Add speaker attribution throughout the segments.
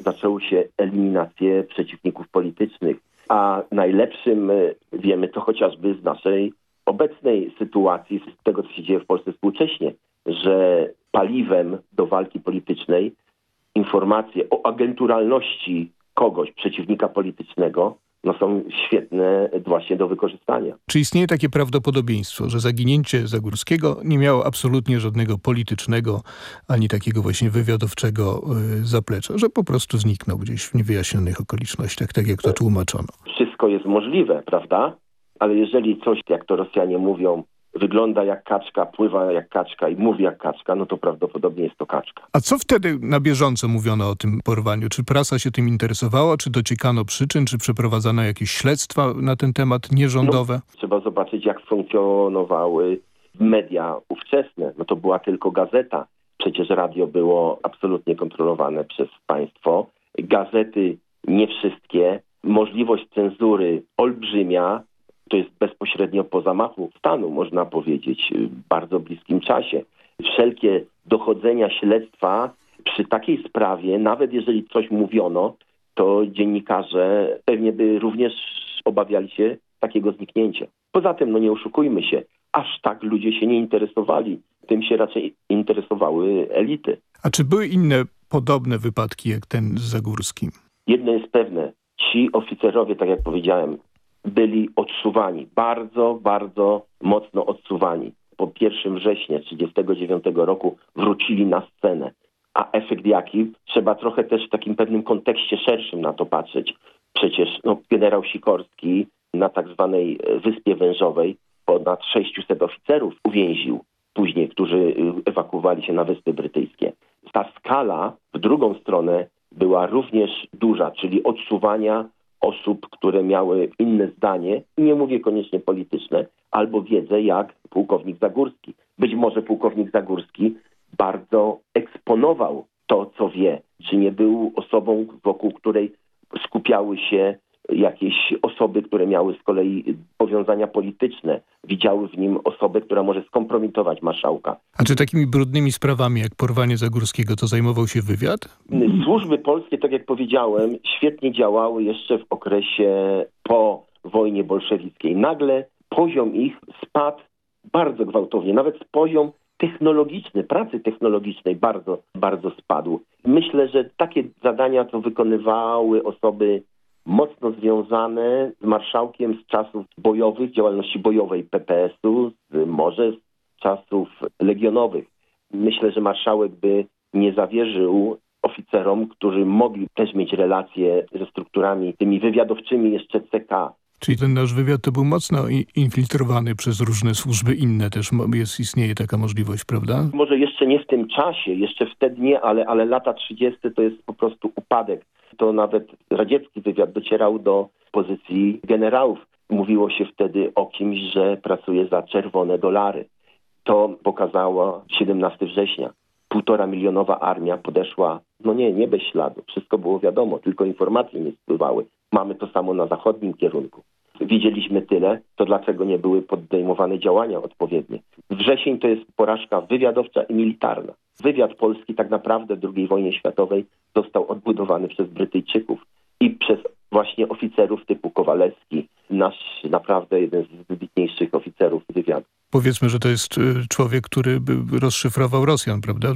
Speaker 1: zaczęły się eliminacje przeciwników politycznych. A najlepszym wiemy to chociażby z naszej obecnej sytuacji, z tego, co się dzieje w Polsce współcześnie, że paliwem do walki politycznej informacje o agenturalności kogoś, przeciwnika politycznego, są świetne właśnie do wykorzystania.
Speaker 2: Czy istnieje takie prawdopodobieństwo, że zaginięcie Zagórskiego nie miało absolutnie żadnego politycznego, ani takiego właśnie wywiadowczego zaplecza, że po prostu zniknął gdzieś w niewyjaśnionych okolicznościach, tak jak to tłumaczono?
Speaker 1: Wszystko jest możliwe, prawda? Ale jeżeli coś, jak to Rosjanie mówią, wygląda jak kaczka, pływa jak kaczka i mówi jak kaczka, no to prawdopodobnie jest to kaczka.
Speaker 2: A co wtedy na bieżąco mówiono o tym porwaniu? Czy prasa się tym interesowała? Czy dociekano przyczyn? Czy przeprowadzano jakieś śledztwa na ten temat nierządowe?
Speaker 1: Trzeba zobaczyć, jak funkcjonowały media ówczesne. To była tylko gazeta. Przecież radio było absolutnie kontrolowane przez państwo. Gazety nie wszystkie. Możliwość cenzury olbrzymia. To jest bezpośrednio po zamachu stanu, można powiedzieć, w bardzo bliskim czasie. Wszelkie dochodzenia, śledztwa przy takiej sprawie, nawet jeżeli coś mówiono, to dziennikarze pewnie by również obawiali się takiego zniknięcia. Poza tym, nie oszukujmy się, aż tak ludzie się nie interesowali. Tym się raczej interesowały elity.
Speaker 2: A czy były inne podobne wypadki jak ten z Zagórskim?
Speaker 1: Jedno jest pewne, ci oficerowie, tak jak powiedziałem, byli odsuwani, bardzo, bardzo mocno odsuwani. Po 1 września 1939 roku wrócili na scenę. A efekt jaki? Trzeba trochę też w takim pewnym kontekście szerszym na to patrzeć. Przecież generał Sikorski na tak zwanej Wyspie Wężowej ponad 600 oficerów uwięził później, którzy ewakuowali się na Wyspy Brytyjskie. Ta skala w drugą stronę była również duża, czyli odsuwania osób, które miały inne zdanie, nie mówię koniecznie polityczne, albo wiedzę jak pułkownik Zagórski. Być może pułkownik Zagórski bardzo eksponował to, co wie. Czy nie był osobą, wokół której skupiały się jakieś osoby, które miały z kolei powiązania polityczne. Widziały w nim osobę, która może skompromitować marszałka.
Speaker 2: A czy takimi brudnymi sprawami jak porwanie Zagórskiego to zajmował się wywiad?
Speaker 1: Służby polskie, tak jak powiedziałem, świetnie działały jeszcze w okresie po wojnie bolszewickiej. Nagle poziom ich spadł bardzo gwałtownie. Nawet poziom technologiczny, pracy technologicznej bardzo, bardzo spadł. Myślę, że takie zadania to wykonywały osoby mocno związane z marszałkiem z czasów bojowych, działalności bojowej PPS-u, może z czasów legionowych. Myślę, że marszałek by nie zawierzył oficerom, którzy mogli też mieć relacje ze strukturami tymi wywiadowczymi jeszcze CK.
Speaker 2: Czyli ten nasz wywiad to był mocno infiltrowany przez różne służby inne też. Istnieje taka możliwość, prawda?
Speaker 1: Może jeszcze nie w tym czasie, jeszcze wtedy nie, ale lata 30. to jest po prostu upadek. To nawet radziecki wywiad docierał do pozycji generałów. Mówiło się wtedy o kimś, że pracuje za czerwone dolary. To pokazało 17 września. 1,5 milionowa armia podeszła, nie bez śladu. Wszystko było wiadomo, tylko informacje nie spływały. Mamy to samo na zachodnim kierunku. Widzieliśmy tyle, to dlaczego nie były podejmowane działania odpowiednie? Wrzesień to jest porażka wywiadowcza i militarna. Wywiad polski tak naprawdę w II wojnie światowej został odbudowany przez Brytyjczyków i przez właśnie oficerów typu Kowalewski, nasz naprawdę jeden z wybitniejszych oficerów wywiadu.
Speaker 2: Powiedzmy, że to jest człowiek, który by rozszyfrował Rosjan, prawda, w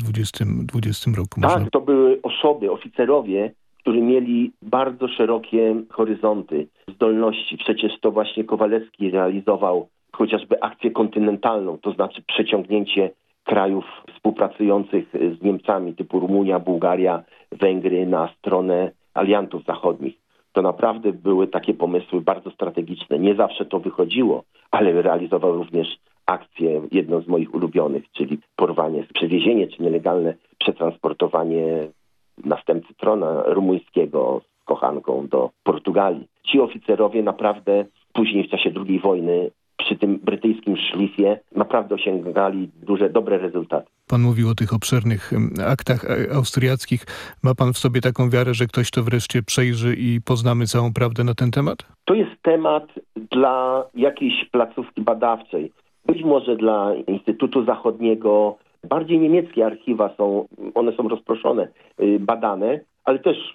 Speaker 2: 20 roku.
Speaker 1: Tak, to były osoby, oficerowie, którzy mieli bardzo szerokie horyzonty, zdolności. Przecież to właśnie Kowalewski realizował chociażby akcję kontynentalną, to znaczy przeciągnięcie krajów współpracujących z Niemcami typu Rumunia, Bułgaria, Węgry na stronę aliantów zachodnich. To naprawdę były takie pomysły bardzo strategiczne. Nie zawsze to wychodziło, ale realizował również akcję, jedną z moich ulubionych, czyli porwanie, przewiezienie czy nielegalne przetransportowanie następcy trona rumuńskiego z kochanką do Portugalii. Ci oficerowie naprawdę później w czasie II wojny przy tym brytyjskim szlifie naprawdę osiągali dobre rezultaty.
Speaker 2: Pan mówił o tych obszernych aktach austriackich. Ma pan w sobie taką wiarę, że ktoś to wreszcie przejrzy i poznamy całą prawdę na ten temat?
Speaker 1: To jest temat dla jakiejś placówki badawczej. Być może dla Instytutu Zachodniego. Bardziej niemieckie archiwa są rozproszone, badane, ale też